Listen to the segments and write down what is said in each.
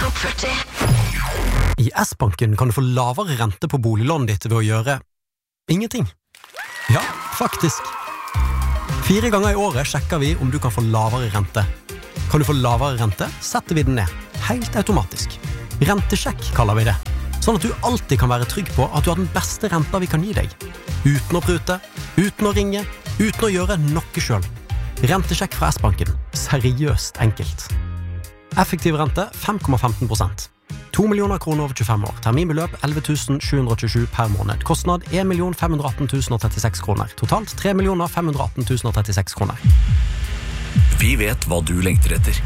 Topp 40. I S-banken kan du få lavere rente på boliglånet ditt ved å gjøre ingenting. Ja, faktisk. 4 ganger i året sjekker vi om du kan få lavere rente. Kan du få lavere rente, setter vi den ned. Helt automatisk. Rentesjekk kaller vi det. Sånn at du alltid kan være trygg på at du har den beste renta vi kan gi deg. Uten å prute, uten å ringe, uten å gjøre noe selv. Rentesjekk fra S-banken. Seriøst enkelt. Effektiv rente 5,15%. 2 millioner kroner over 25 år. Terminbeløp 11 727 per måned. Kostnad 1 518 036 kroner. Totalt 3 518 036 kroner. Vi vet hva du lengter etter.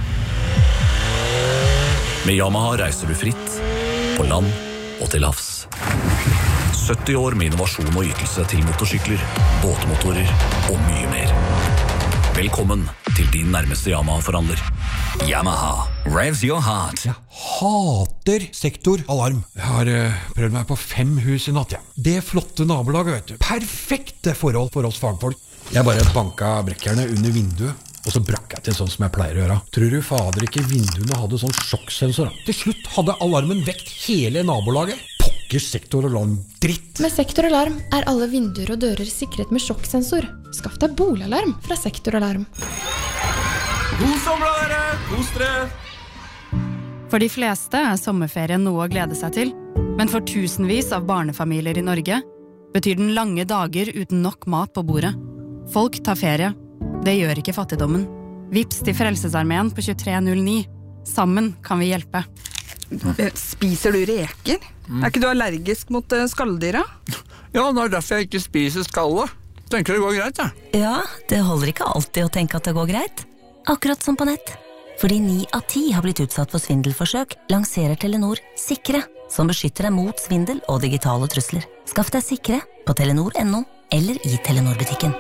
Med Yamaha reiser du fritt, på land og til havs. 70 år med innovasjon og ytelse til motorsykler, båtmotorer og mye mer. Velkommen til din nærmeste Yamaha-forhandler. Yamaha, revs your heart. Jeg hater sektoralarm. Jeg har prøvd meg på 5 hus i natt, ja. Det flotte nabolaget, vet du. Perfekte forhold for oss fagfolk. Jeg bare banka brekkerne under vinduet, og så brakk jeg til sånn som jeg pleier å gjøre. Tror du fader ikke vinduene hadde sånn sjokksensor? Til slutt hadde alarmen vekt hele nabolaget. Pokker sektoralarm dritt. Med sektoralarm er alle vinduer og dører sikret med sjokksensor. Skaff deg boligalarm fra sektoralarm. God sommer, dere! Kos dere! For de fleste er sommerferien noe å glede seg til, men for tusenvis av barnefamilier i Norge betyr den lange dager uten nok mat på bordet. Folk tar ferie. Det gjør ikke fattigdommen. Vips til Frelsesarmeen på 2309. Sammen kan vi hjelpe. Spiser du reker? Er ikke du allergisk mot skalldyra? Ja, det er derfor jeg ikke spiser skallet. Tenker det går greit, ja. Ja, det holder ikke alltid å tenke at det går greit. Akkurat som på nett. Fordi 9 av 10 har blitt utsatt for svindelforsøk, lanserer Telenor Sikre, som beskytter deg mot svindel og digitale trusler. Skaff deg Sikre på telenor.no eller i Telenor-butikken.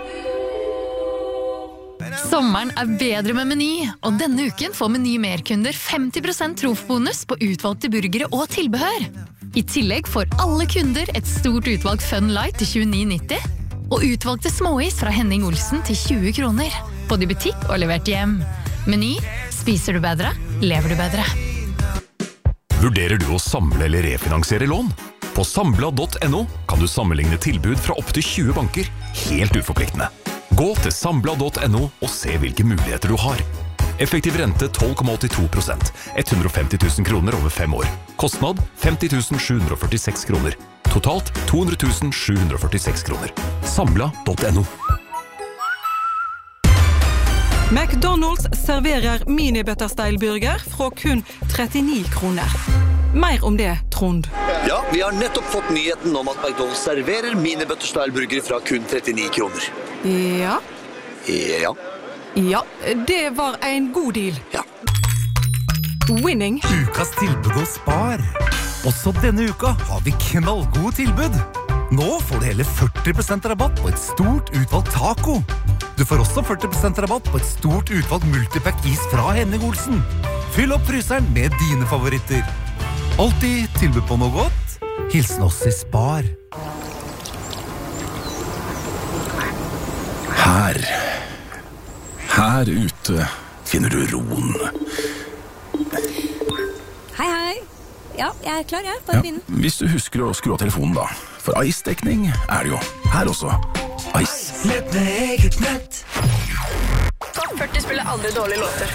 Sommeren er bedre med Meny, og denne uken får Meny Merkunder 50% trofbonus på utvalgte burgere og tilbehør. I tillegg får alle kunder et stort utvalg Fun Light til 29,90, og utvalgte småis fra Henning Olsen til 20 kroner. Både i butikk og levert hjem. Meny, spiser du bedre, lever du bedre. Vurderer du å samle eller refinansiere lån? På sambla.no kan du sammenligne tilbud fra opp til 20 banker, helt uforpliktende. Gå til sambla.no og se hvilke muligheter du har. Effektiv rente 12,82%, 150 000 kroner over 5 år. Kostnad 50 746 kroner. Totalt 200 746 kroner. Sambla.no. McDonald's serverer mini-butterstyle-burger fra kun 39 kroner. Mer om det, Trond. Ja, vi har nettopp fått nyheten om at McDonald's serverer mini-butterstyle-burger fra kun 39 kroner. Ja. Ja. Ja, det var en god deal. Ja. Winning. Ukas tilbud hos Spar. Også denne uka har vi knallgode tilbud. Nå får du hele 40% rabatt på et stort utvalgt taco. Du får også 40% rabatt på et stort utvalgt multipack is fra Henning Olsen. Fyll opp fryseren med dine favoritter. Alltid tilbud på noe godt. Hilsen oss i Spar. Her ute finner du roen. Hei, hei. Ja, jeg er klar, jeg. Bare begynne. Hvis du husker å skru av telefonen da. For Ice-dekning er det jo. Her også. Ice. Nett med eget nett. Topp 40 spiller aldri dårlige låter.